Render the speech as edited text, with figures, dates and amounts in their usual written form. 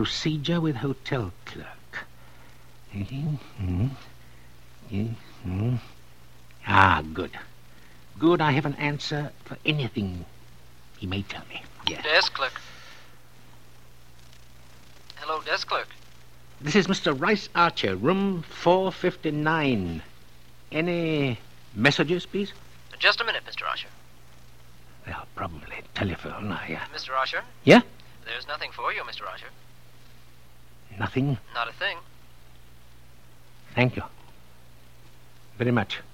Procedure with hotel clerk. Ah, good. Good, I have an answer for anything he may tell me. Yes. Desk clerk. Hello, desk clerk. This is Mr. Rice Archer, room 459. Any messages, please? Just a minute, Mr. Archer. Well, probably telephone. Mr. Archer? Yeah? There's nothing for you, Mr. Archer. Nothing? Not a thing. Thank you. Very much.